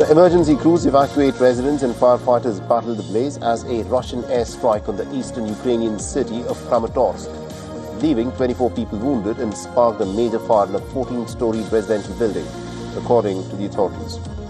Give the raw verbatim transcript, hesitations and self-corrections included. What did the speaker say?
The emergency crews evacuate residents and firefighters battle the blaze as a Russian airstrike on the eastern Ukrainian city of Kramatorsk, leaving twenty-four people wounded and sparked a major fire in a fourteen-story residential building, according to the authorities.